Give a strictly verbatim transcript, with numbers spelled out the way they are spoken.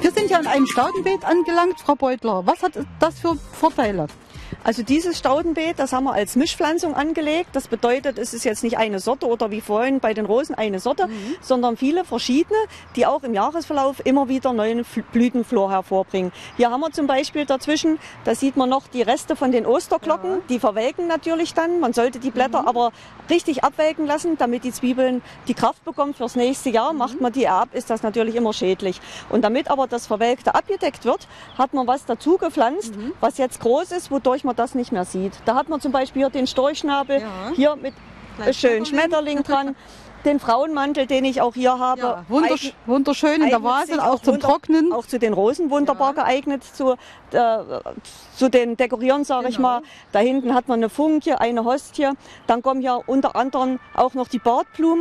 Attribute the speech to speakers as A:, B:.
A: Wir sind ja in einem Staudenbeet angelangt, Frau Beutler. Was hat das für Vorteile?
B: Also dieses Staudenbeet, das haben wir als Mischpflanzung angelegt. Das bedeutet, es ist jetzt nicht eine Sorte oder wie vorhin bei den Rosen eine Sorte, mhm. sondern viele verschiedene, die auch im Jahresverlauf immer wieder neuen Blütenflor hervorbringen. Hier haben wir zum Beispiel dazwischen, da sieht man noch die Reste von den Osterglocken, ja. die verwelken natürlich dann. Man sollte die Blätter mhm. aber richtig abwelken lassen, damit die Zwiebeln die Kraft bekommen fürs nächste Jahr. Mhm. Macht man die ab, ist das natürlich immer schädlich. Und damit aber das Verwelkte abgedeckt wird, hat man was dazu gepflanzt, mhm. was jetzt groß ist, wodurch man das nicht mehr sieht. Da hat man zum Beispiel hier den Storchschnabel, ja. hier mit schönen Schmetterling dran, den Frauenmantel, den ich auch hier habe.
A: Ja, wundersch wunderschön in der Vase, auch zum Trocknen.
B: Auch zu den Rosen wunderbar ja. geeignet, zu, äh, zu den Dekorieren, sage genau. ich mal. Da hinten hat man eine Funke, eine Hostie. Dann kommen ja unter anderem auch noch die Bartblumen.